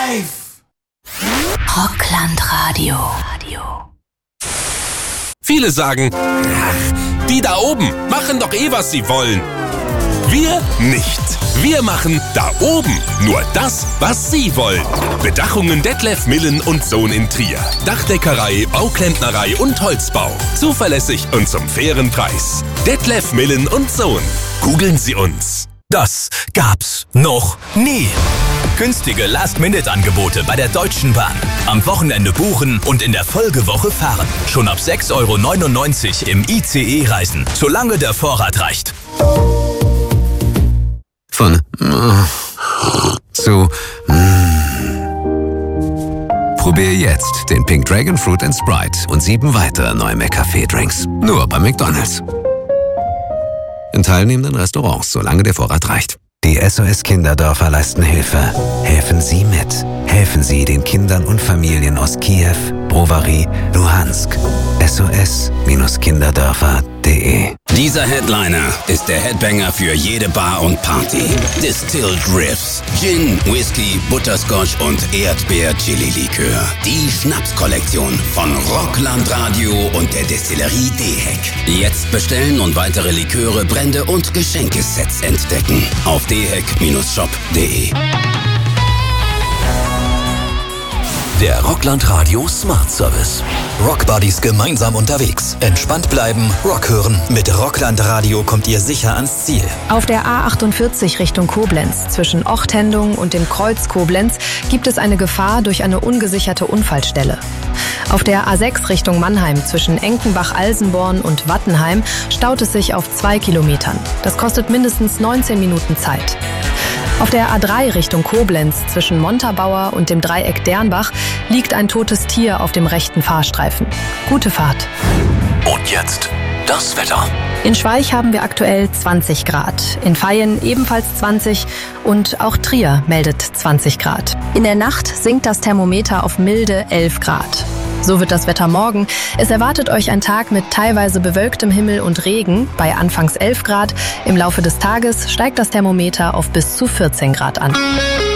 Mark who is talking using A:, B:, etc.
A: Live!
B: Rocklandradio.
C: Viele sagen, ach, die da oben machen doch eh, was sie wollen. Wir nicht. Wir machen da oben nur das, was Sie wollen. Bedachungen Detlef Millen und Sohn in Trier. Dachdeckerei, Bauklempnerei und Holzbau. Zuverlässig und zum fairen Preis. Detlef Millen und Sohn. Googeln Sie uns.
D: Das gab's noch nie. Günstige Last-Minute-Angebote bei der Deutschen Bahn. Am Wochenende buchen und in der Folgewoche fahren. Schon ab 6,99 € im ICE reisen, solange der Vorrat reicht.
E: Von zu Probier jetzt den Pink Dragon Fruit & Sprite und 7 weitere neue McCafé-Drinks. Nur bei McDonald's. In teilnehmenden Restaurants, solange der Vorrat reicht. Die SOS Kinderdörfer leisten Hilfe. Helfen Sie mit. Helfen Sie den Kindern und Familien aus Kiew, Brovary, Luhansk. SOS-Kinderdörfer.de.
F: Dieser Headliner ist der Headbanger für jede Bar und Party. Distilled Riffs, Gin, Whisky, Butterscotch und Erdbeer-Chili-Likör. Die Schnapskollektion von Rocklandradio und der Destillerie Deheck. Jetzt bestellen und weitere Liköre, Brände und Geschenkesets entdecken. Auf deheck-shop.de.
D: Der Rocklandradio Smart Service. Rockbuddies gemeinsam unterwegs. Entspannt bleiben, Rock hören. Mit Rocklandradio kommt ihr sicher ans Ziel.
G: Auf der A48 Richtung Koblenz, zwischen Ochtendung und dem Kreuz Koblenz, gibt es eine Gefahr durch eine ungesicherte Unfallstelle. Auf der A6 Richtung Mannheim, zwischen Enkenbach-Alsenborn und Wattenheim, staut es sich auf 2 Kilometern. Das kostet mindestens 19 Minuten Zeit. Auf der A3 Richtung Koblenz, zwischen Montabaur und dem Dreieck Dernbach, liegt ein totes Tier auf dem rechten Fahrstreifen. Gute Fahrt.
D: Und jetzt das Wetter.
G: In Schweich haben wir aktuell 20 Grad, in Vaihingen ebenfalls 20 und auch Trier meldet 20 Grad. In der Nacht sinkt das Thermometer auf milde 11 Grad. So wird das Wetter morgen. Es erwartet euch ein Tag mit teilweise bewölktem Himmel und Regen bei anfangs 11 Grad. Im Laufe des Tages steigt das Thermometer auf bis zu 14 Grad an.